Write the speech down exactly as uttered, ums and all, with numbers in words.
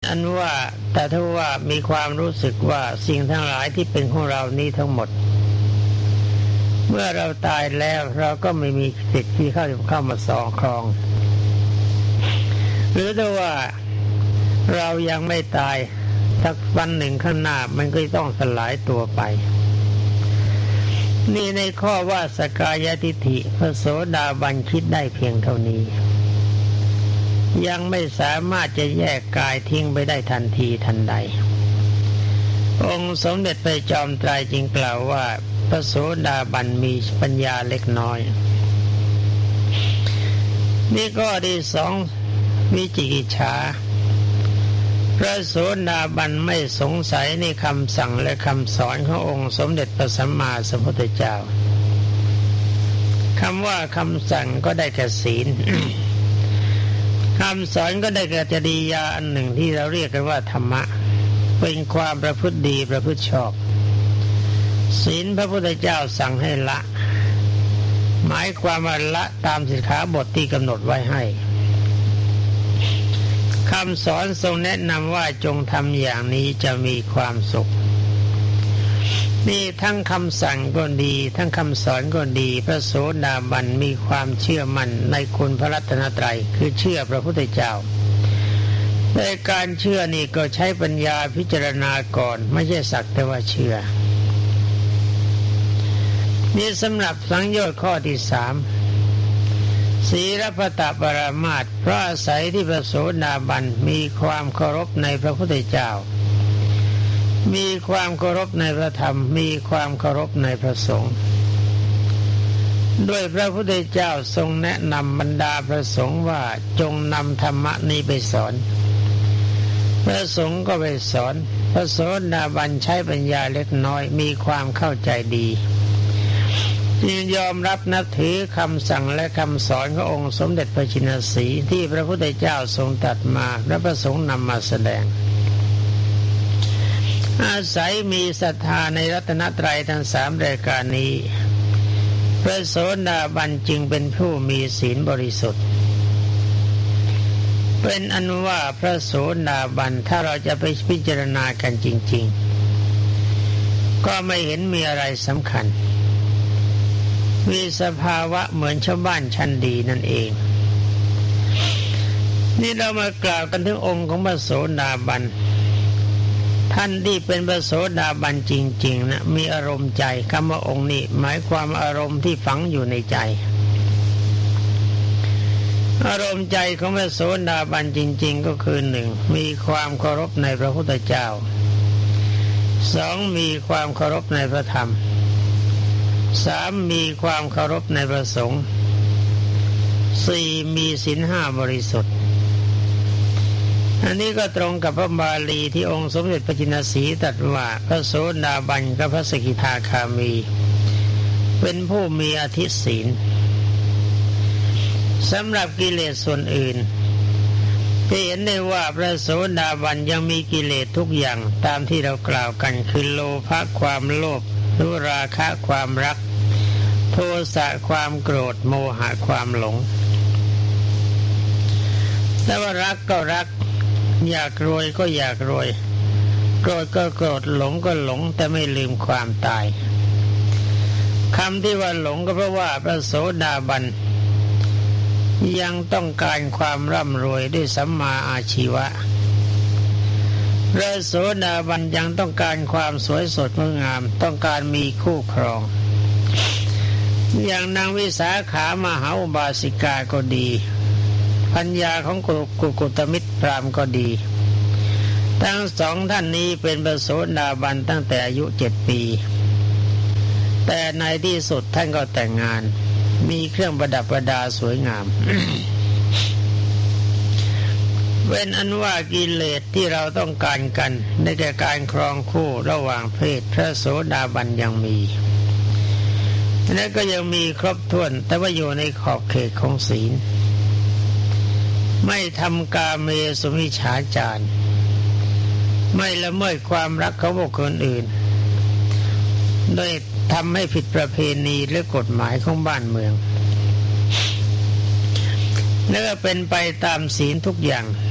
อันว่าแต่ถ้าว่ามีความรู้สึกว่าสิ่งทั้งหลายที่เป็นของเรานี้ทั้งหมดเมื่อเราตายแล้วเราก็ไม่มีสิทธิ์ที่เข้าเข้ามาสองครองหรือถ้าว่าเรายังไม่ตายสักวันหนึ่งข้างหน้ามันก็ต้องสลายตัวไปนี่ในข้อว่าสกายทิฏฐิพระโสดาบันคิดได้เพียงเท่านี้ยังไม่สามารถจะแยกกายทิ้งไปได้ทันทีทันใดองค์สมเด็จพระจอมไตรจึงกล่าวว่าพระโสดาบันมีปัญญาเล็กน้อยนี่ก็ที่สองวิจิกิจฉาพระโสดาบันไม่สงสัยในคำสั่งและคำสอนขององค์สมเด็จพระสัมมาสัมพุทธเจ้าคำว่าคำสั่งก็ได้แก่ศีล คำสอนก็ได้แก่จริยาอันหนึ่งที่เราเรียกกันว่าธรรมะเป็นความประพฤติดีประพฤติชอบศีลพระพุทธเจ้าสั่งให้ละหมายความว่าละตามสิกขาบทที่กำหนดไว้ให้คำสอนทรงแนะนำว่าจงทำอย่างนี้จะมีความสุขนี่ทั้งคำสั่งก็ดีทั้งคำสอนก็ดีพระโสดาบันมีความเชื่อมั่นในคุณพระรัตนตรัยคือเชื่อพระพุทธเจ้าในการเชื่อนี่ก็ใช้ปัญญาพิจารณาก่อนไม่ใช่สักแต่ว่าเชื่อนี่สำหรับสังโยชน์ข้อที่สามศีลปตปรามาสเพราะอาศัยที่พระโสดาบันมีความเคารพในพระพุทธเจ้ามีความเคารพในพระธรรมมีความเคารพในพระสงฆ์ด้วยพระพุทธเจ้าทรงแนะนำบรรดาพระสงฆ์ว่าจงนำธรรมะนี้ไปสอนพระสงฆ์ก็ไปสอนพระโสดาบันใช้ปัญญาเล็กน้อยมีความเข้าใจดีจึงยอมรับนับถือคำสั่งและคำสอนขององค์สมเด็จพระชินสีห์ที่พระพุทธเจ้าทรงตรัสมาและพระสงฆ์นำมาแสดงอาศัยมีศรัทธาในรัตนตรัยทั้งสามรายการนี้พระโสดาบันจึงเป็นผู้มีศีลบริสุทธิ์เป็นอันว่าพระโสดาบันถ้าเราจะไปพิจารณากันจริงๆก็ไม่เห็นมีอะไรสำคัญมีสภาวะเหมือนชาวบ้านชั้นดีนั่นเองนี่เรามากล่าวกันถึงองค์ของพระโสดาบันท่านที่เป็นพระโสดาบันจริงๆนะมีอารมณ์ใจคำว่าองค์นี้หมายความอารมณ์ที่ฝังอยู่ในใจอารมณ์ใจของพระโสดาบันจริงๆก็คือหนึ่งมีความเคารพในพระพุทธเจ้าสองมีความเคารพในพระธรรมสามมีความเคารพในพระสงฆ์สี่มีศีลห้าบริสุทธิ์อันนี้ก็ตรงกับพระบาลีที่องค์สมเด็จพระจินสีห์ตรัสว่าพระโสดาบันกับพระสกิทาคามีเป็นผู้มีอธิศีลสำหรับกิเลสส่วนอื่นจะเห็นได้ว่าพระโสดาบันยังมีกิเลสทุกอย่างตามที่เรากล่าวกันคือโลภะความโลภราคะความรักโทสะความโกรธโมหะความหลงแต่ว่ารักก็รักอยากรวยก็อยากรวยโกรธก็โกรธหลงก็หลงแต่ไม่ลืมความตายคำที่ว่าหลงก็เพราะว่าพระโสดาบันยังต้องการความร่ำรวยด้วยสัมมาอาชีวะพระโสดาบันยังต้องการความสวยสดงดงามต้องการมีคู่ครองอย่างนางวิสาขามหาอุบาสิกาก็ดีปัญญาของกุกุตมิตรพราหมณ์ก็ดีทั้งสองท่านนี้เป็นพระโสดาบันตั้งแต่อายุเจ็ดปีแต่ในที่สุดท่านก็แต่งงานมีเครื่องประดับประดาสวยงาม เป็นอันว่ากิเลสที่เราต้องการกันในแก่การครองคู่ระหว่างเพศพระโสดาบันยังมีและก็ยังมีครบถ้วนแต่ว่าอยู่ในขอบเขตของศีลไม่ทำกาเมสุมิจฉาจารไม่ละเมิดความรักของบุคคลอื่นโดยทำให้ผิดประเพณีและกฎหมายของบ้านเมืองและก็เป็นไปตามศีลทุกอย่าง